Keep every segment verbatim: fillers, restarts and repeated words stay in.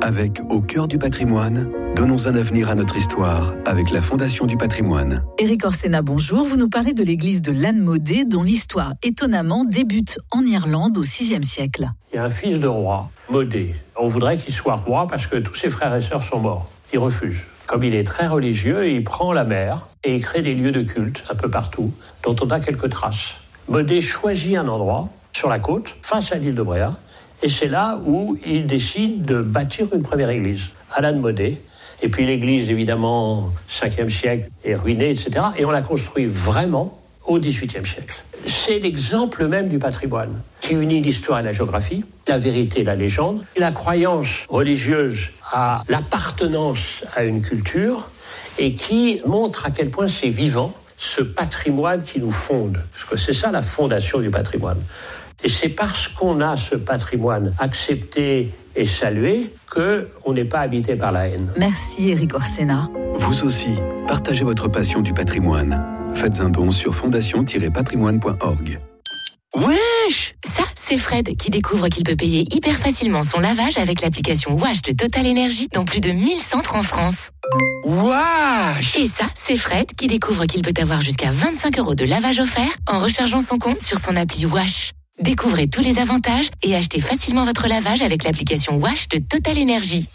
Avec Au cœur du patrimoine, donnons un avenir à notre histoire avec la Fondation du patrimoine. Éric Orsena, bonjour. Vous nous parlez de l'église de Lannemodé, dont l'histoire, étonnamment, débute en Irlande au sixième siècle. Il y a un fils de roi, Modé. On voudrait qu'il soit roi parce que tous ses frères et sœurs sont morts. Il refuse. Comme il est très religieux, il prend la mer et il crée des lieux de culte un peu partout, dont on a quelques traces. Modé choisit un endroit sur la côte, face à l'île de Bréa, et c'est là où il décide de bâtir une première église, à Lannemodé. Et puis l'église, évidemment, cinquième siècle, est ruinée, et cetera. Et on l'a construit vraiment au dix-huitième siècle. C'est l'exemple même du patrimoine, qui unit l'histoire et la géographie, la vérité et la légende, la croyance religieuse à l'appartenance à une culture, et qui montre à quel point c'est vivant, ce patrimoine qui nous fonde. Parce que c'est ça la fondation du patrimoine. Et c'est parce qu'on a ce patrimoine accepté et salué qu'on n'est pas habité par la haine. Merci Éric Orsena. Vous aussi, partagez votre passion du patrimoine. Faites un don sur fondation tiret patrimoine point org. Wesh! Ça, c'est Fred qui découvre qu'il peut payer hyper facilement son lavage avec l'application Wash de Total Energy dans plus de mille centres en France. Wesh! Et ça, c'est Fred qui découvre qu'il peut avoir jusqu'à vingt-cinq euros de lavage offert en rechargeant son compte sur son appli Wash. Découvrez tous les avantages et achetez facilement votre lavage avec l'application Wash de Total Energy.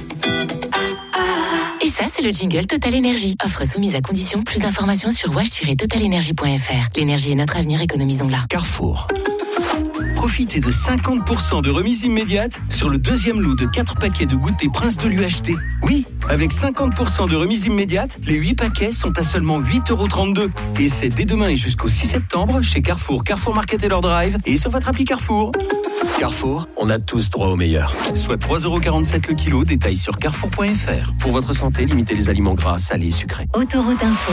Et ça, c'est le jingle Total Energy. Offre soumise à condition. Plus d'informations sur wash tiret total energy point f r. L'énergie est notre avenir, économisons-la. Carrefour. Profitez de cinquante pour cent de remise immédiate sur le deuxième lot de quatre paquets de goûter Prince de l'U H T. Oui, avec cinquante pour cent de remise immédiate, les huit paquets sont à seulement huit euros trente-deux. Et c'est dès demain et jusqu'au six septembre chez Carrefour, Carrefour Market et leur Drive et sur votre appli Carrefour. Carrefour, on a tous droit au meilleur. Soit trois euros quarante-sept le kilo, détail sur carrefour point f r. Pour votre santé, limitez les aliments gras, salés et sucrés. Autoroute Info.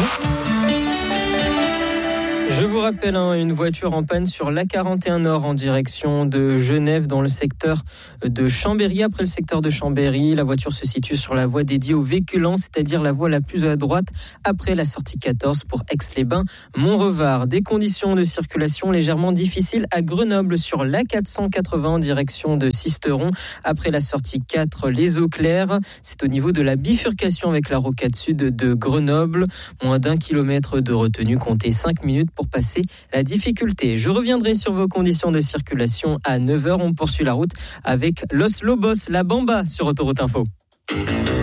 Je vous rappelle, hein, une voiture en panne sur l'A quarante et un Nord en direction de Genève dans le secteur de Chambéry. Après le secteur de Chambéry, la voiture se situe sur la voie dédiée aux véhicules lents, c'est-à-dire la voie la plus à droite après la sortie quatorze pour Aix-les-Bains, Montrevard. Des conditions de circulation légèrement difficiles à Grenoble sur l'A quatre cent quatre-vingts en direction de Sisteron après la sortie quatre, les Eaux Claires. C'est au niveau de la bifurcation avec la rocade sud de Grenoble. Moins d'un kilomètre de retenue, comptez cinq minutes pour passer la difficulté. Je reviendrai sur vos conditions de circulation à neuf heures. On poursuit la route avec Los Lobos, la Bamba sur Autoroute Info.